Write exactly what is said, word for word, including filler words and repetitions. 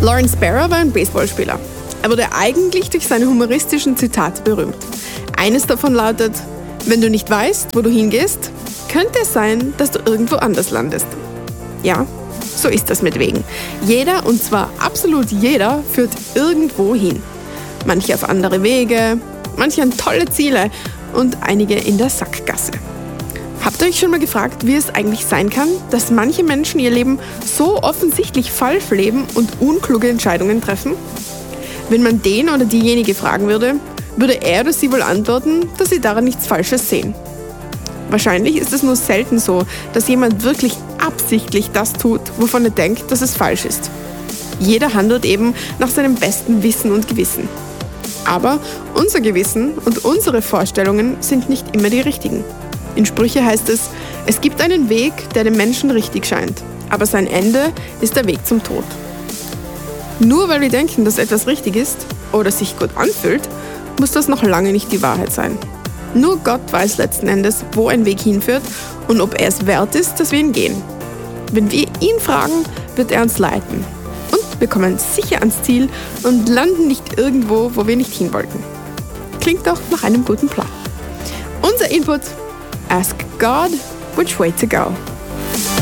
Lawrence Barra war ein Baseballspieler. Er wurde eigentlich durch seine humoristischen Zitate berühmt. Eines davon lautet: Wenn du nicht weißt, wo du hingehst, könnte es sein, dass du irgendwo anders landest. Ja, so ist das mit Wegen. Jeder, und zwar absolut jeder, führt irgendwo hin. Manche auf andere Wege, manche an tolle Ziele und einige in der Sackgasse. Habt ihr euch schon mal gefragt, wie es eigentlich sein kann, dass manche Menschen ihr Leben so offensichtlich falsch leben und unkluge Entscheidungen treffen? Wenn man den oder diejenige fragen würde, würde er oder sie wohl antworten, dass sie daran nichts Falsches sehen. Wahrscheinlich ist es nur selten so, dass jemand wirklich absichtlich das tut, wovon er denkt, dass es falsch ist. Jeder handelt eben nach seinem besten Wissen und Gewissen. Aber unser Gewissen und unsere Vorstellungen sind nicht immer die richtigen. In Sprüche heißt es: Es gibt einen Weg, der dem Menschen richtig scheint, aber sein Ende ist der Weg zum Tod. Nur weil wir denken, dass etwas richtig ist oder sich gut anfühlt, muss das noch lange nicht die Wahrheit sein. Nur Gott weiß letzten Endes, wo ein Weg hinführt und ob er es wert ist, dass wir ihn gehen. Wenn wir ihn fragen, wird er uns leiten. Und wir kommen sicher ans Ziel und landen nicht irgendwo, wo wir nicht hin wollten. Klingt doch nach einem guten Plan. Unser Input: Ask God which way to go.